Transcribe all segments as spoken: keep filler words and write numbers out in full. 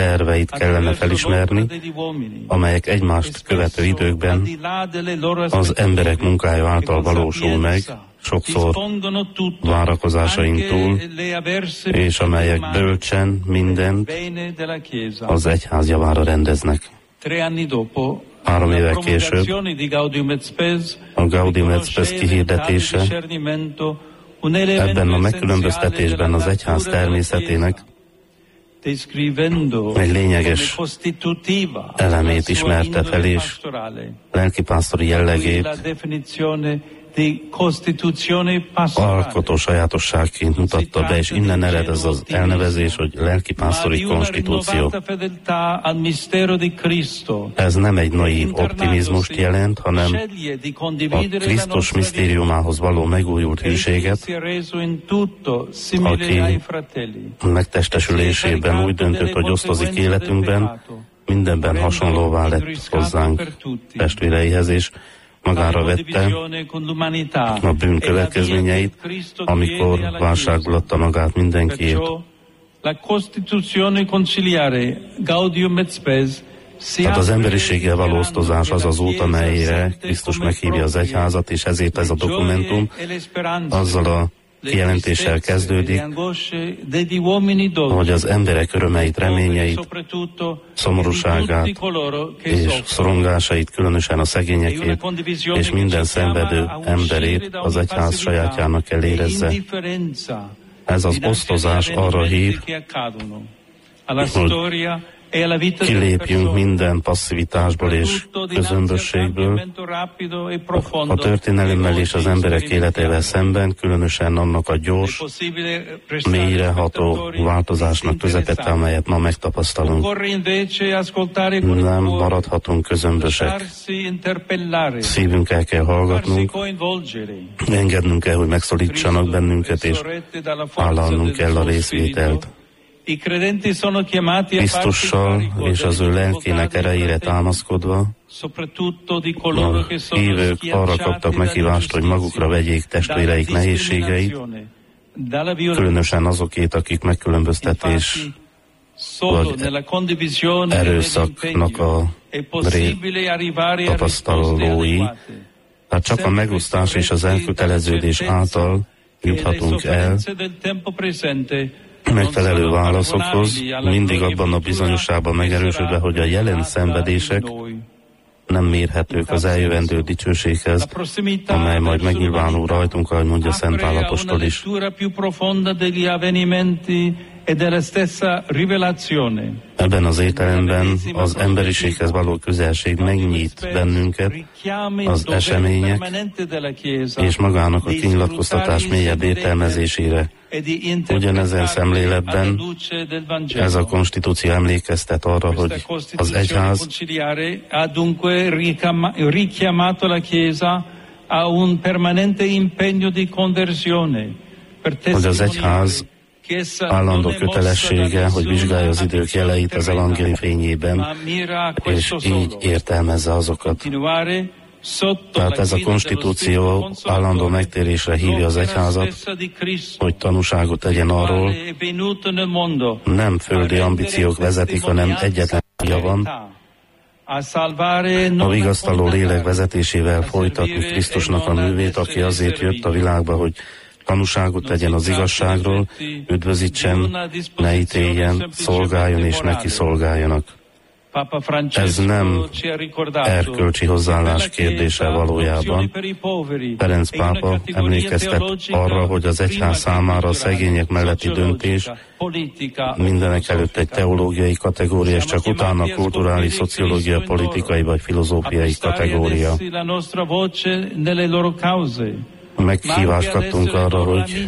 terveit kellene felismerni, amelyek egymást követő időkben az emberek munkája által valósul meg, sokszor várakozásain túl, és amelyek bölcsen mindent az egyház javára rendeznek. Három évvel később a Gaudium et Spes kihirdetése ebben a megkülönböztetésben az egyház természetének egy lényeges elemét ismerte fel, és lelkipásztori jellegét alkotó sajátosságként mutatta be, és innen ered ez az elnevezés, hogy lelkipásztori konstitúció. Ez nem egy naív optimizmust jelent, hanem a Krisztus misztériumához való megújult hűséget, aki megtestesülésében úgy döntött, hogy osztozik életünkben, mindenben hasonlóvá lett hozzánk testvéreihez, és magára vette a bűn következményeit, amikor válságból adta magát mindenkiért. Tehát az emberiséggel való osztozás az az út, amelyre Krisztus meghívja az egyházat, és ezért ez a dokumentum azzal a kijelentéssel kezdődik, hogy az emberek örömeit, reményeit, szomorúságát és szorongásait, különösen a szegényekét és minden szenvedő emberét az egyház sajátjának kell érezze. Ez az osztozás arra hív, hogy kilépjünk minden passzivitásból és közömbösségből a történelemmel és az emberek életével szemben, különösen annak a gyors, mélyreható változásnak közepette, amelyet ma megtapasztalunk. Nem maradhatunk közömbösek. Szívünkkel kell hallgatnunk, engednünk kell, hogy megszólítsanak bennünket, és vállalnunk kell a részvételt. Krisztussal és az ő lelkének erejére támaszkodva a hívők arra kaptak meghívást, hogy magukra vegyék testvéreik nehézségeit, különösen azokét, akik megkülönböztetés vagy erőszaknak a tapasztalói. Tehát csak a megosztás és az elköteleződés által juthatunk el megfelelő válaszokhoz, mindig abban a bizonyosságban megerősödve, hogy a jelen szenvedések nem mérhetők az eljövendő dicsőséghez, amely majd megnyilvánul rajtunk, ahogy mondja Szent Pál apostol is. Ebben az értelemben az emberiséghez való közelség megnyit bennünket az események és magának a kinyilatkoztatás mélyebb értelmezésére. Ugyanezen szemléletben ez a konstitúció emlékeztet arra, hogy az egyház hogy az egyház állandó kötelessége, hogy vizsgálja az idők jeleit az evangélium fényében, és így értelmezze azokat. Tehát ez a konstitúció állandó megtérésre hívja az egyházat, hogy tanúságot tegyen arról, nem földi ambíciók vezetik, hanem egyetlen célja van, a vigasztaló lélek vezetésével folytatni Krisztusnak a művét, aki azért jött a világba, hogy tanúságot tegyen az igazságról, üdvözítsen, ne ítéljen, szolgáljon és neki szolgáljanak. Ez nem erkölcsi hozzáállás kérdése valójában. Ferenc pápa emlékeztet arra, hogy az egyház számára a szegények melletti döntés mindenek előtt egy teológiai kategória, és csak utána kulturális, szociológia, politikai vagy filozófiai kategória. Meghívást kaptunk arra, hogy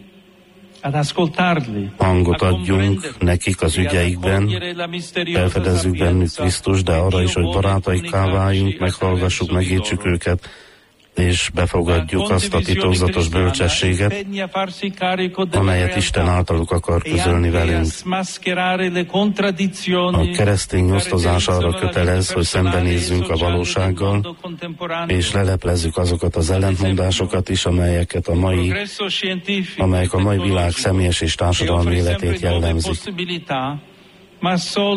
hangot adjunk nekik az ügyeikben, felfedezzük bennük Krisztus, de arra is, hogy barátaikká váljunk, meghallgassuk, megértsük őket, és befogadjuk azt a titokzatos bölcsességet, amelyet Isten általuk akar közölni velünk. A keresztény osztozás arra kötelez, hogy szembenézzünk a valósággal, és leleplezzük azokat az ellentmondásokat is, amelyeket a mai, amelyek a mai világ személyes és társadalmi életét jellemzik.